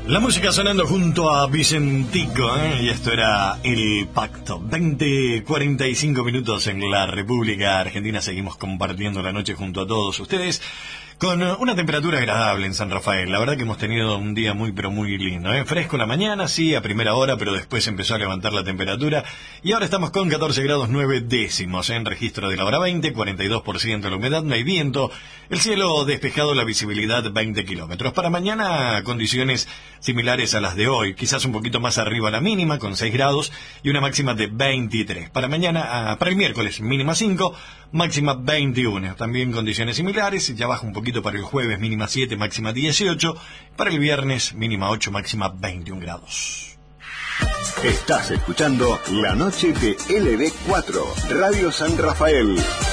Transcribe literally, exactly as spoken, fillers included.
La música sonando junto a Vicentico, ¿eh? Y esto era El Pacto. veinte cuarenta y cinco minutos en la República Argentina. Seguimos compartiendo la noche junto a todos ustedes con una temperatura agradable en San Rafael. La verdad que hemos tenido un día muy pero muy lindo, ¿eh? Fresco en la mañana, sí, a primera hora, pero después empezó a levantar la temperatura. Y ahora estamos con catorce grados nueve décimos en registro de la hora veinte, cuarenta y dos por ciento la humedad, no hay viento. El cielo despejado, la visibilidad veinte kilómetros. Para mañana, condiciones similares a las de hoy, quizás un poquito más arriba la mínima, con seis grados, y una máxima de veintitrés. Para mañana, para el miércoles, mínima cinco, máxima veintiuno. También condiciones similares, ya baja un poquito para el jueves, mínima siete, máxima dieciocho. Para el viernes, mínima ocho, máxima veintiún grados. Estás escuchando La Noche de L B cuatro, Radio San Rafael.